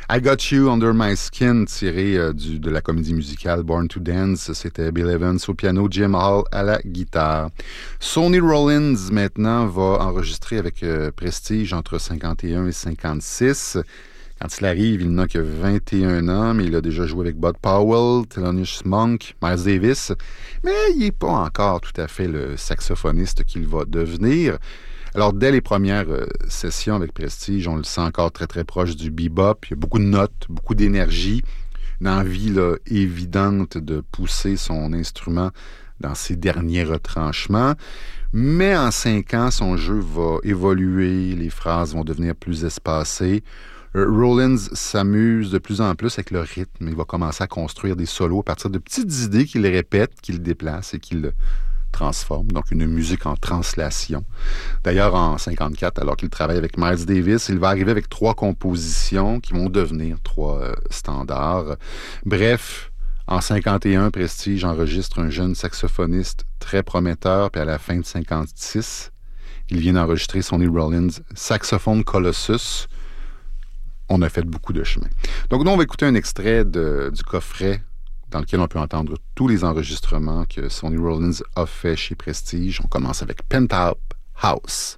I Got You Under My Skin, tiré de la comédie musicale Born to Dance. C'était Bill Evans au piano, Jim Hall à la guitare. Sonny Rollins, maintenant, va enregistrer avec Prestige entre 51 et 56. Quand il arrive, il n'a que 21 ans, mais il a déjà joué avec Bud Powell, Thelonious Monk, Miles Davis. Mais il n'est pas encore tout à fait le saxophoniste qu'il va devenir. Alors, dès les premières sessions avec Prestige, on le sent encore très, très proche du bebop. Il y a beaucoup de notes, beaucoup d'énergie, une envie là, évidente de pousser son instrument dans ses derniers retranchements. Mais en 5 ans, son jeu va évoluer, les phrases vont devenir plus espacées. Rollins s'amuse de plus en plus avec le rythme. Il va commencer à construire des solos à partir de petites idées qu'il répète, qu'il déplace et qu'il transforme. Donc, une musique en translation. D'ailleurs, en 54, alors qu'il travaille avec Miles Davis, il va arriver avec 3 compositions qui vont devenir 3 standards. Bref, en 51, Prestige enregistre un jeune saxophoniste très prometteur, puis à la fin de 56, il vient d'enregistrer Sonny Rollins, Saxophone Colossus. On a fait beaucoup de chemin. Donc, nous, on va écouter un extrait du coffret dans lequel on peut entendre tous les enregistrements que Sonny Rollins a fait chez Prestige. On commence avec Penthouse House.